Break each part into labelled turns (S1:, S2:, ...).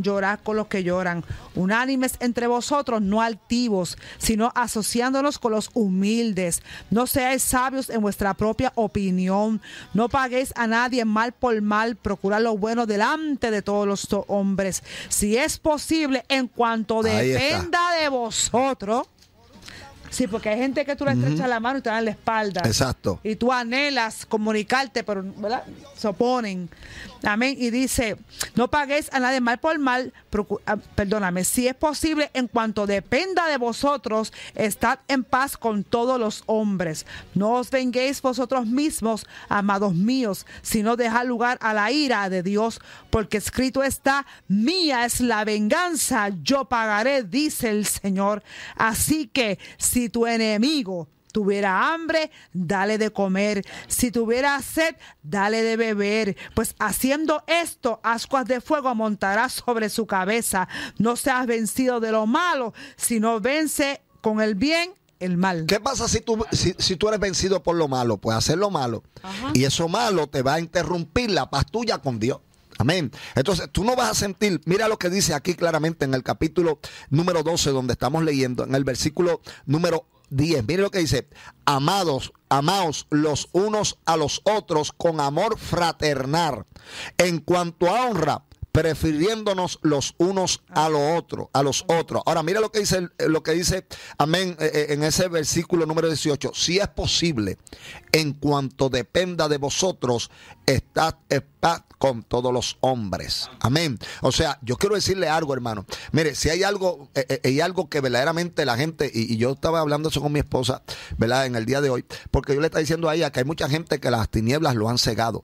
S1: llorad con los que lloran. Unánimes entre vosotros, no altivos, sino asociándonos con los humildes. No seáis sabios en vuestra propia opinión. No paguéis a nadie mal por mal. Procurad lo bueno delante de todos los hombres. Si es posible, en cuanto dependa de vosotros. Sí, porque hay gente que tú le estrechas la mano y te dan la espalda.
S2: Exacto.
S1: Y tú anhelas comunicarte, pero ¿verdad? Se oponen. Amén. Y dice, no paguéis a nadie mal por mal. Perdóname, si es posible, en cuanto dependa de vosotros, estad en paz con todos los hombres. No os venguéis vosotros mismos, amados míos, sino dejad lugar a la ira de Dios, porque escrito está, mía es la venganza, yo pagaré, dice el Señor. Así que si tu enemigo tuviera hambre, dale de comer. Si tuviera sed, dale de beber. Pues haciendo esto, ascuas de fuego amontarás sobre su cabeza. No seas vencido de lo malo, sino vence con el bien el mal.
S2: ¿Qué pasa si tú eres vencido por lo malo? Pues hacer lo malo. Ajá. Y eso malo te va a interrumpir la paz tuya con Dios. Amén. Entonces tú no vas a sentir, mira lo que dice aquí claramente en el capítulo número 12, donde estamos leyendo, en el versículo número 10. Mire lo que dice: amados, amaos los unos a los otros con amor fraternal. En cuanto a honra, prefiriéndonos los unos a los otros. Ahora, mira lo que dice, amén, en ese versículo número 18. Si es posible, en cuanto dependa de vosotros, estad en paz con todos los hombres. Amén. O sea, yo quiero decirle algo, hermano. Mire, si hay algo que verdaderamente la gente, y yo estaba hablando eso con mi esposa, ¿verdad? En el día de hoy, porque yo le estaba diciendo a ella que hay mucha gente que las tinieblas lo han cegado.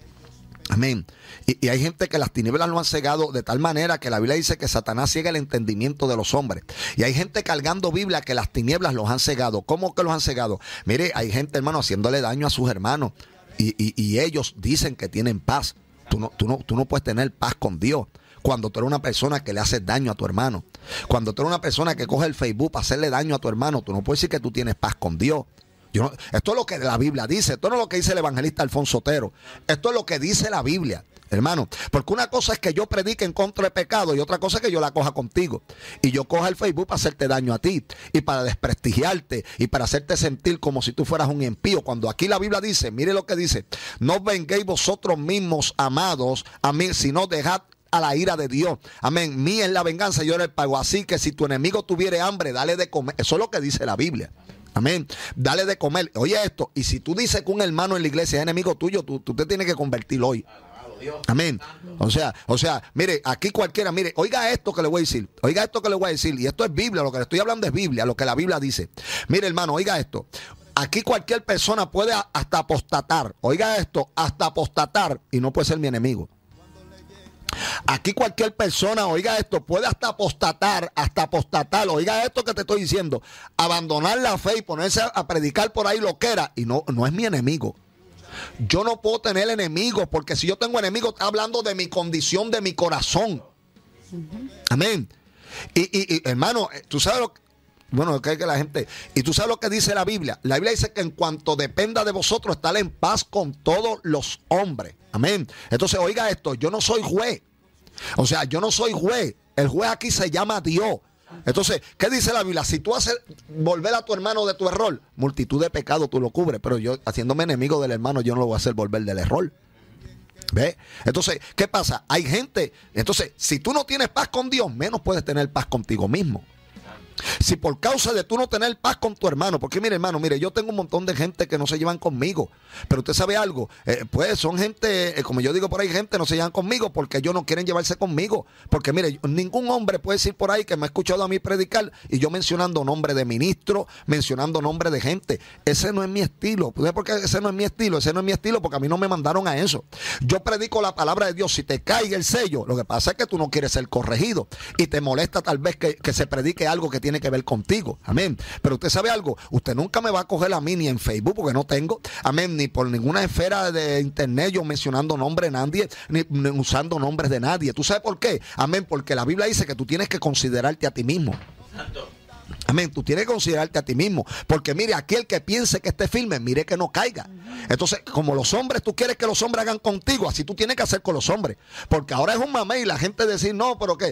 S2: Amén. Y hay gente que las tinieblas lo han cegado de tal manera que la Biblia dice que Satanás ciega el entendimiento de los hombres. Y hay gente cargando Biblia que las tinieblas los han cegado. ¿Cómo que los han cegado? Mire, hay gente, hermano, haciéndole daño a sus hermanos. Y ellos dicen que tienen paz. Tú no puedes tener paz con Dios cuando tú eres una persona que le haces daño a tu hermano. Cuando tú eres una persona que coge el Facebook para hacerle daño a tu hermano, tú no puedes decir que tú tienes paz con Dios. Esto es lo que la Biblia dice. Esto no es lo que dice el evangelista Alfonso Otero. Esto es lo que dice la Biblia, hermano. Porque una cosa es que yo predique en contra de pecado y otra cosa es que yo la coja contigo. Y yo coja el Facebook para hacerte daño a ti y para desprestigiarte y para hacerte sentir como si tú fueras un impío. Cuando aquí la Biblia dice, mire lo que dice: no os venguéis vosotros mismos, amados, a mí, sino dejad a la ira de Dios. Amén. Mía es la venganza, yo era el pago. Así que si tu enemigo tuviere hambre, dale de comer. Eso es lo que dice la Biblia. Amén. Dale de comer. Oye esto. Y si tú dices que un hermano en la iglesia es enemigo tuyo, tú te tienes que convertir hoy. Amén. O sea, mire, aquí cualquiera, mire, oiga esto que le voy a decir. Oiga esto que le voy a decir. Y esto es Biblia. Lo que le estoy hablando es Biblia. Lo que la Biblia dice. Mire, hermano, oiga esto. Aquí cualquier persona puede hasta apostatar. Oiga esto. Hasta apostatar. Y no puede ser mi enemigo. Aquí cualquier persona, oiga esto, puede hasta apostatar, oiga esto que te estoy diciendo, abandonar la fe y ponerse a predicar por ahí lo que era, y no es mi enemigo. Yo no puedo tener enemigos, porque si yo tengo enemigos, está hablando de mi condición, de mi corazón. Amén. Y hermano, tú sabes lo que... Bueno, que la gente... Y tú sabes lo que dice la Biblia. La Biblia dice que en cuanto dependa de vosotros, estar en paz con todos los hombres. Amén. Entonces, oiga esto, yo no soy juez. O sea, yo no soy juez. El juez aquí se llama Dios. Entonces, ¿qué dice la Biblia? Si tú haces volver a tu hermano de tu error, multitud de pecados tú lo cubres. Pero yo, haciéndome enemigo del hermano, yo no lo voy a hacer volver del error. ¿Ve? Entonces, ¿qué pasa? Hay gente... Entonces, si tú no tienes paz con Dios, menos puedes tener paz contigo mismo. Si por causa de tú no tener paz con tu hermano, porque mire, hermano, mire, yo tengo un montón de gente que no se llevan conmigo, pero usted sabe algo, pues son gente, como yo digo por ahí, gente no se llevan conmigo porque ellos no quieren llevarse conmigo, porque mire, ningún hombre puede decir por ahí que me ha escuchado a mí predicar y yo mencionando nombre de ministro, mencionando nombre de gente. Ese no es mi estilo. ¿Por qué ese no es mi estilo? Ese no es mi estilo porque a mí no me mandaron a eso. Yo predico la palabra de Dios. Si te cae el sello, lo que pasa es que tú no quieres ser corregido y te molesta tal vez que se predique algo que tiene que ver contigo. Amén. Pero usted sabe algo, usted nunca me va a coger a mí ni en Facebook porque no tengo, amén, ni por ninguna esfera de internet yo mencionando nombre de nadie, ni usando nombres de nadie. ¿Tú sabes por qué? Amén, porque la Biblia dice que tú tienes que considerarte a ti mismo. Amén, tú tienes que considerarte a ti mismo. Porque mire, aquel que piense que esté firme, mire que no caiga. Entonces, como los hombres, tú quieres que los hombres hagan contigo, así tú tienes que hacer con los hombres. Porque ahora es un mamey y la gente decir, no, pero que